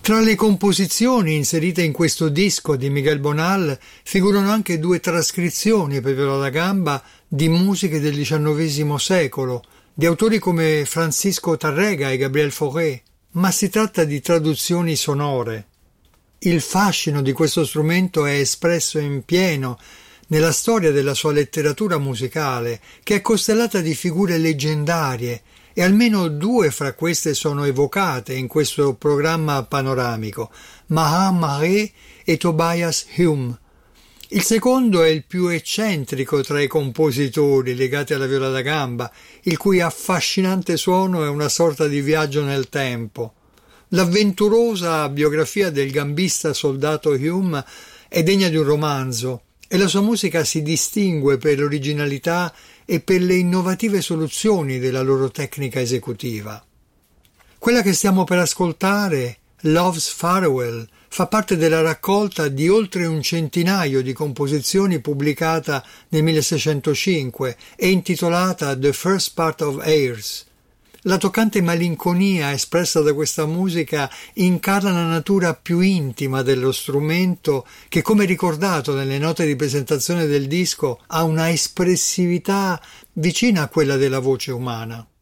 Tra le composizioni inserite in questo disco di Miguel Bonal figurano anche 2 trascrizioni per viola da gamba di musiche del XIX secolo, di autori come Francisco Tárrega e Gabriel Fauré, ma si tratta di traduzioni sonore. Il fascino di questo strumento è espresso in pieno nella storia della sua letteratura musicale, che è costellata di figure leggendarie, e almeno 2 fra queste sono evocate in questo programma panoramico, Maha Marais e Tobias Hume. Il secondo è il più eccentrico tra i compositori legati alla viola da gamba, il cui affascinante suono è una sorta di viaggio nel tempo. L'avventurosa biografia del gambista soldato Hume è degna di un romanzo, e la sua musica si distingue per l'originalità e per le innovative soluzioni della loro tecnica esecutiva. Quella che stiamo per ascoltare, Love's Farewell, fa parte della raccolta di oltre un centinaio di composizioni pubblicata nel 1605 e intitolata The First Part of Airs. La toccante malinconia espressa da questa musica incarna la natura più intima dello strumento che, come ricordato nelle note di presentazione del disco, ha una espressività vicina a quella della voce umana.